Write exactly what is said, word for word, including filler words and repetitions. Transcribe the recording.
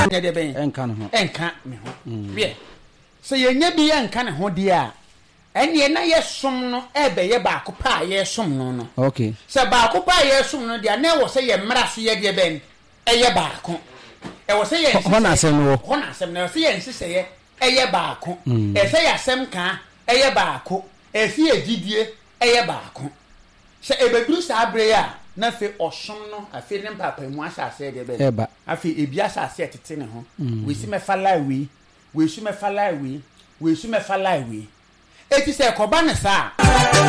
nya de ben enka no ho enka me ho wie so ye nya bi enka ne ho de a ene na ye som no ebe ye ba ko pa ye som no no okay se ba ko pa ye som no de na wo se ye mra so ye de ben eye ba ko e wo se ye ho na asem no ho na asem na se ye nsese ye eye ba ko e se ye asem ka eye ba ko e si egidie eye ba ko se ebeduru sa abre ya na fe osom no afi ne papa mu asase de be afi ebi asase tete ne ho we si me fala wi we si me fala wi we si me fala wi eti se ko ba ne sa